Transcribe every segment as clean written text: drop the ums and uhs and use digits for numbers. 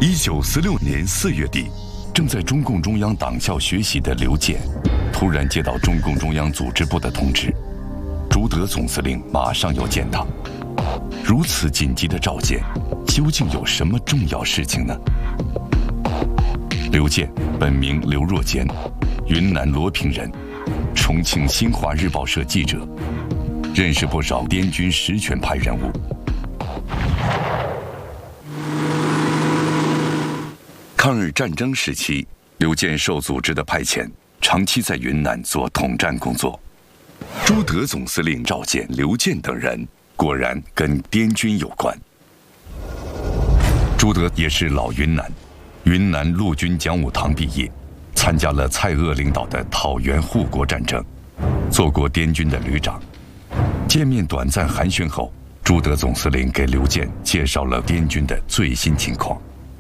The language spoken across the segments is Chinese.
1946年4月底，正在中共中央党校学习的刘健，突然接到中共中央组织部的通知，朱德总司令马上要见他。如此紧急的召见，究竟有什么重要事情呢？刘健本名刘若坚，云南罗平人，重庆新华日报社记者，认识不少滇军实权派人物。抗日战争时期，刘健受组织的派遣，长期在云南做统战工作。朱德总司令召见刘健等人，果然跟滇军有关。朱德也是老云南陆军讲武堂毕业，参加了蔡锷领导的讨袁护国战争，做过滇军的旅长。见面短暂寒暄后，朱德总司令给刘健介绍了滇军的最新情况。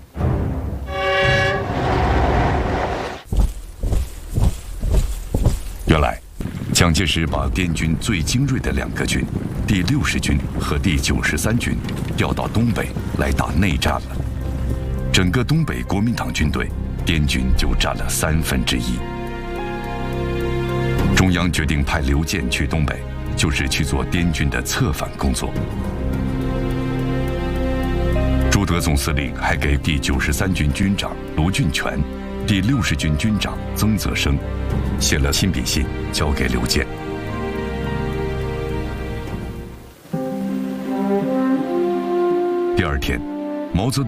原来，蒋介石把滇军最精锐的2个军，第60军和第93军，调到东北来打内战了。整个东北国民党军队，滇军就占了1/3。中央决定派刘健去东北，就是去做滇军的策反工作。朱德总司令还给第93军军长卢俊全、第60军军长曾泽生写了亲笔信，交给刘健。第2天，毛泽东